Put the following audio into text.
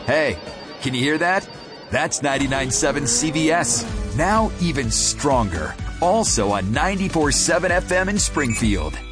Hey, can you hear that? That's 99.7 CBS. Now even stronger. Also on 94.7 FM in Springfield.